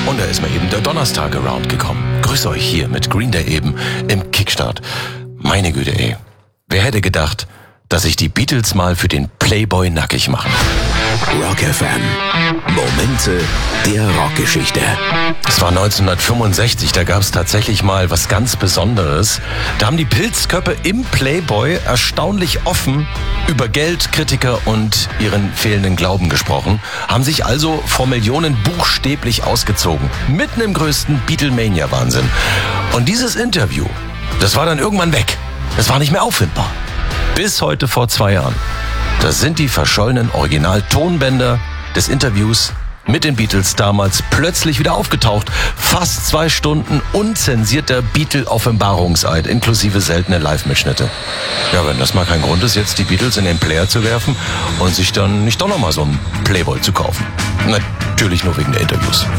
Und da ist mir eben der Donnerstag around gekommen. Grüß euch hier mit Green Day eben im Kickstart. Meine Güte, ey. Wer hätte gedacht, dass sich die Beatles mal für den Playboy nackig machen? Rock FM. Momente der Rockgeschichte. Es war 1965, da gab es tatsächlich mal was ganz Besonderes. Da haben die Pilzköppe im Playboy erstaunlich offen über Geld, Kritiker und ihren fehlenden Glauben gesprochen, haben sich also vor Millionen buchstäblich ausgezogen. Mitten im größten Beatlemania-Wahnsinn. Und dieses Interview, das war dann irgendwann weg. Das war nicht mehr auffindbar. Bis heute vor 2 Jahren. Das sind die verschollenen Original-Tonbänder des Interviews mit den Beatles damals plötzlich wieder aufgetaucht. Fast 2 Stunden unzensierter Beatle-Offenbarungseid inklusive seltene Live-Mitschnitte. Ja, wenn das mal kein Grund ist, jetzt die Beatles in den Player zu werfen und sich dann nicht doch nochmal so einen Playboy zu kaufen. Natürlich nur wegen der Interviews.